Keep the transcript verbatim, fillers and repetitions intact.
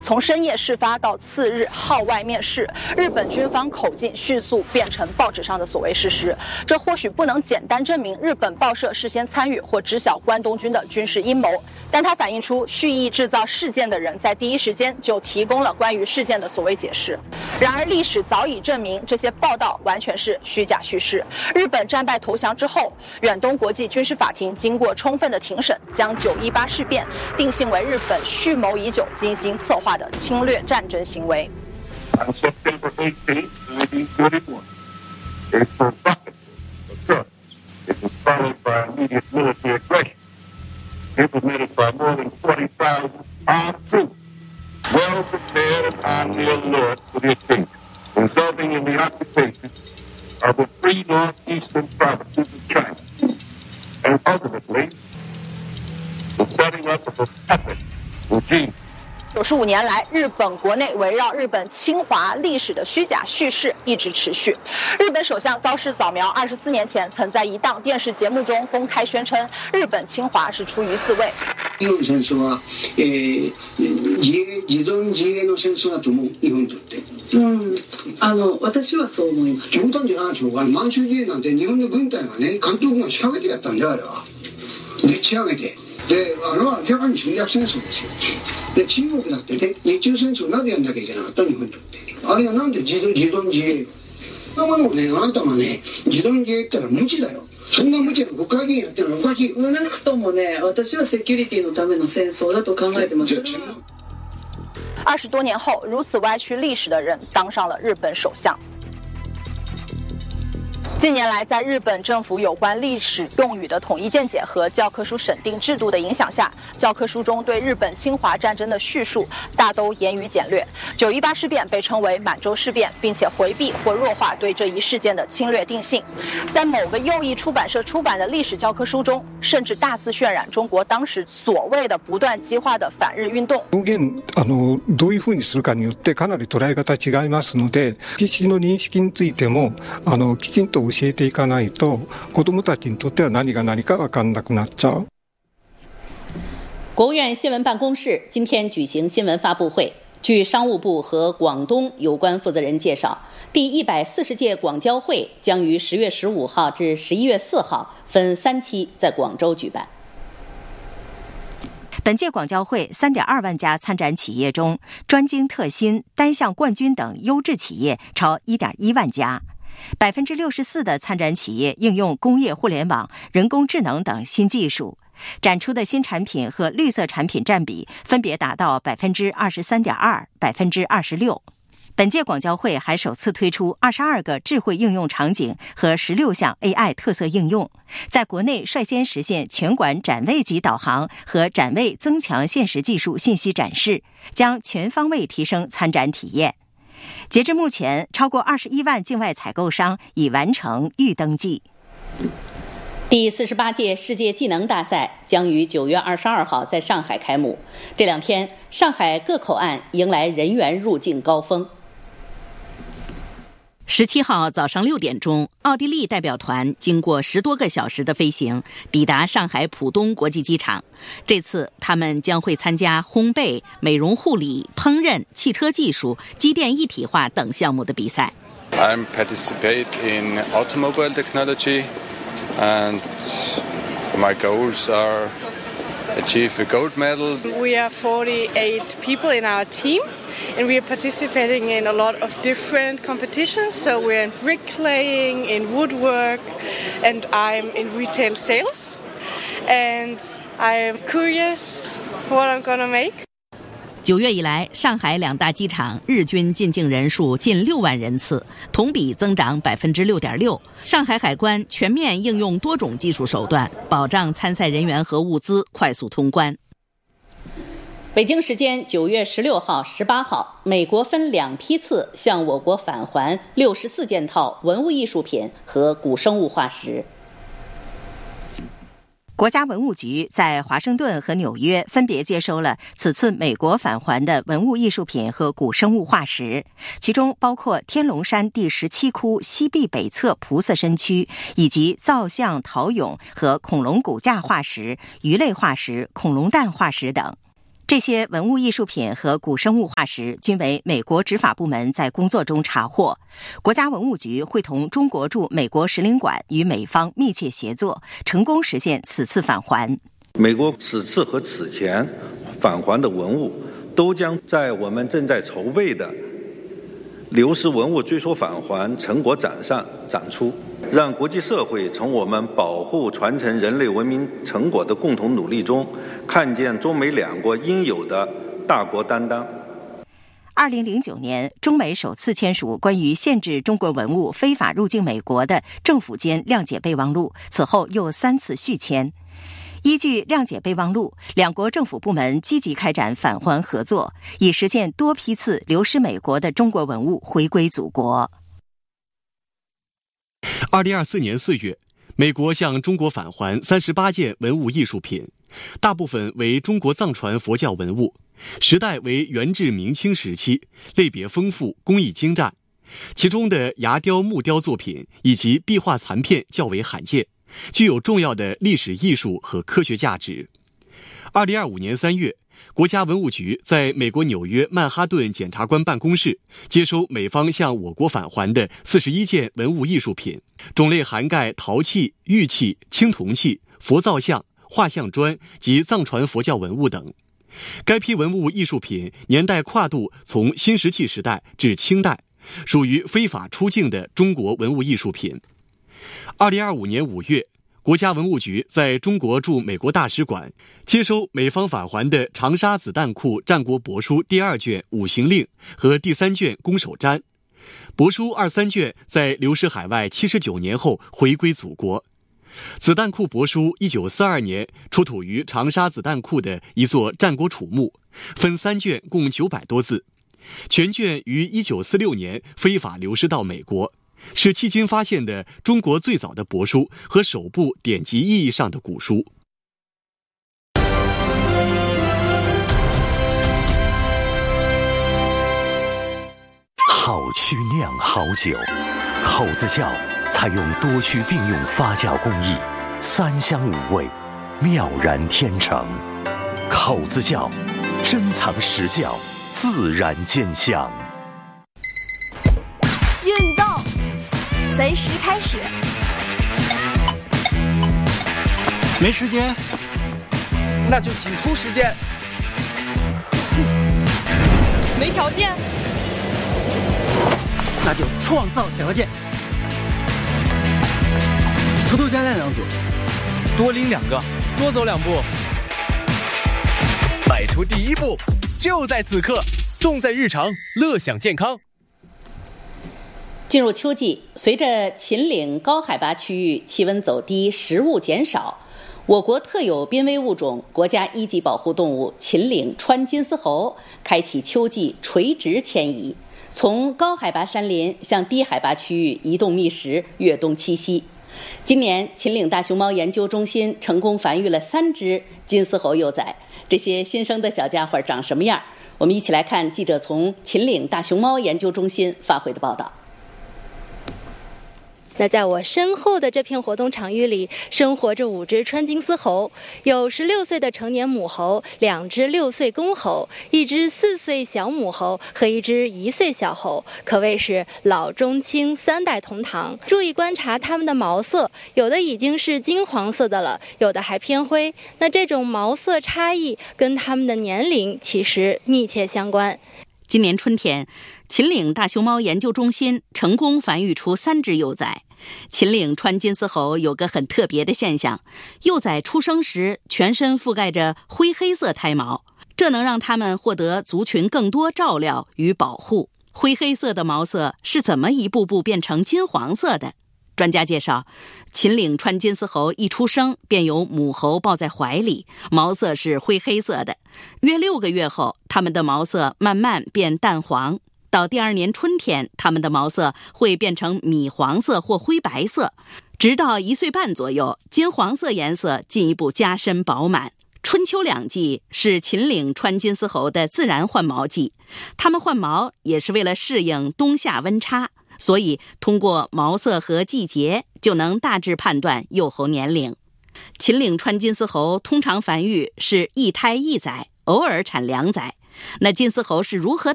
从深夜事发到次日号外面试，日本军方口径迅速变成报纸上的所谓事实。这或许不能简单证明日本报社事先参与或知晓关东军的军事阴谋，但它反映出蓄意制造事件的人在第一时间就提供了关于事件的所谓解释。然而，历史早已证明这些报道完全是虚假叙事。日本战败投降之后，远东国际军事法庭经过充分的庭审，将九一八事变定性为日本蓄谋已久、精心策划的侵略战争行为。 On September eighteenth, nineteen forty-one, a provocative occurrence. It was followed by immediate military aggression, implemented by more than forty thousand armed troops, well prepared and on the alert for the occasion, resulting in the occupation of the three northeastern provinces of China, and ultimately the setting up of a puppet regime. 九十五年来，日本国内围绕日本侵华历史的虚假叙事一直持续。日本首相高市早苗二十四年前曾在一档电视节目中公开宣称，日本侵华是出于自卫。 日本戦争は、えー、自衛自存自衛の戦争だと思う、日本にとって。 うん、あの私はそう思います。 冗談じゃないでしょうが、満州事変なんて日本の軍隊がね、関東軍が仕掛けてやったんじゃないわ。でっち上げて、で、あれは明らかに侵略戦争ですよ。で中国だってね、日中戦争なぜやんなきゃいけなかった日本にとって。あれはなんで自存自存自衛。そんなものをね、あなたがね、自存自衛って言ったら無知だよ。そんな無知な国会議員やってるのはおかしい。 少なくともね、私はセキュリティのための戦争だと考えてます。 二十多年后，如此歪曲历史的人当上了日本首相。近年来，在日本政府有关历史用语的统一见解和教科书审定制度的影响下，教科书中对日本侵华战争的叙述大都严于简略。九一八事变被称为满洲事变，并且回避或弱化对这一事件的侵略定性。在某个右翼出版社出版的历史教科書中，甚至大肆渲染中国当時所谓的不断激化的反日運動。 表現あのどういうふうにするかによってかなり捉え方違いますので、歴史の認識についてもあのきちんと教えていかないと子どもたちにとっては何が何か分かんなくなっちゃう。 国务院新闻办公室今天举行新闻发布会，据商务部和广东有关负责人介绍，第一百四十届广交会将于十月十五号至十一月四号分三期在广州举办。 本届广交会 三点二万家参展企业中，专精特新、单项冠军等优质企业超 一点一万家。百分之六十四的参展企业应用工业互联网、人工智能等新技术，展出的新产品和绿色产品占比分别达到百分之二十三点二、百分之二十六。本届广交会还首次推出二十二个智慧应用场景和十六项 A I 特色应用，在国内率先实现全馆展位级导航和展位增强现实技术信息展示，将全方位提升参展体验。截至目前，超过二十一万境外采购商已完成预登记。 第四十八届世界技能大赛将于九月二十二号在上海开幕。这两天，上海各口岸迎来人员入境高峰。十七号早上六点钟，奥地利代表团经过十多个小时的飞行，抵达上海浦东国际机场。这次他们将会参加烘焙、美容护理、烹饪、汽车技术、机电一体化等项目的比赛。 I participate in automobile technology, and my goals are achieve a gold medal. We are forty-eight people in our team.And we are participating in a lot of different competitions. So we're in bricklaying, in woodwork, and I'm in retail sales. And I'm curious what I'm gonna make. 九月以来，上海两大机场日均进境人数近六万人次，同比增长百分之六点六。上海海关全面应用多种技术手段，保障参赛人员和物资快速通关。北京时间九月十六号、十八号，美国分两批次向我国返还六十四件套文物艺术品和古生物化石。 国家文物局在华盛顿和纽约分别接收了此次美国返还的文物艺术品和古生物化石，其中包括天龙山第十七窟西壁北侧菩萨身躯，以及造像陶俑和恐龙骨架化石、鱼类化石、恐龙蛋化石等。 这些文物艺术品和古生物化石均为美国执法部门在工作中查获。国家文物局会同中国驻美国使领馆与美方密切协作，成功实现此次返还。 美国此次和此前返还的文物都将在我们正在筹备的流失文物追溯返还成果展上展出，让国际社会从我们保护传承人类文明成果的共同努力中，看见中美两国应有的大国担当。 二零零九年，中美首次签署关于限制中国文物非法入境美国的政府间谅解备忘录，此后又三次续签。依据谅解备忘录，两国政府部门积极开展返还合作，以实现多批次流失美国的中国文物回归祖国。 二零二四年四月，美国向中国返还三十八件文物艺术品，大部分为中国藏传佛教文物，时代为元至明清时期，类别丰富，工艺精湛。其中的牙雕、木雕作品以及壁画残片较为罕见，具有重要的历史艺术和科学价值。二零二五年三月，国家文物局在美国纽约曼哈顿检察官办公室接收美方向我国返还的四十一件文物艺术品，种类涵盖陶器、玉器、青铜器、佛造像、画像砖及藏传佛教文物等。该批文物艺术品年代跨度从新石器时代至清代，属于非法出境的中国文物艺术品。二零二五年五月，国家文物局在中国驻美国大使馆接收美方返还的长沙子弹库战国帛书第二卷五行令和第三卷攻守瞻。帛书二三卷在流失海外七十九年后回归祖国。子弹库帛书一九四二年出土于长沙子弹库的一座战国楚墓，分三卷，共九百多字。全卷于一九四六年非法流失到美国，是迄今发现的中国最早的帛书和首部典籍意义上的古书。 好曲酿好酒，口子窖采用多区并用发酵工艺，三香五味，妙然天成。口子窖珍藏实窖，自然见香。 运动随时开始。 没时间，那就挤出时间。 没条件， 那就创造条件。偷偷加练两组，多拎两个，多走两步。迈出第一步，就在此刻，重在日常，乐享健康。 进入秋季，随着秦岭高海拔区域气温走低，食物减少，我国特有濒危物种国家一级保护动物秦岭川金丝猴开启秋季垂直迁移，从高海拔山林向低海拔区域移动觅食，越冬栖息。今年，秦岭大熊猫研究中心成功繁育了三只金丝猴幼崽，这些新生的小家伙长什么样？我们一起来看记者从秦岭大熊猫研究中心发回的报道。 那在我身后的这片活动场域里，生活着五只川金丝猴，有十六岁的成年母猴，两只六岁公猴，一只四岁小母猴和一只一岁小猴，可谓是老中青三代同堂。注意观察它们的毛色，有的已经是金黄色的了，有的还偏灰。那这种毛色差异跟它们的年龄其实密切相关。 今年春天，秦岭大熊猫研究中心成功繁育出三只幼崽。秦岭川金丝猴有个很特别的现象，幼崽出生时全身覆盖着灰黑色胎毛，这能让它们获得族群更多照料与保护。灰黑色的毛色是怎么一步步变成金黄色的？专家介绍，秦岭川金丝猴一出生便由母猴抱在怀里，毛色是灰黑色的。约六个月后，它们的毛色慢慢变淡黄。到第二年春天，它们的毛色会变成米黄色或灰白色，直到一岁半左右，金黄色颜色进一步加深饱满。春秋两季是秦岭川金丝猴的自然换毛季，它们换毛也是为了适应冬夏温差，所以通过毛色和季节就能大致判断幼猴年龄。秦岭川金丝猴通常繁育是一胎一崽， 偶尔产两崽。那金丝猴是如何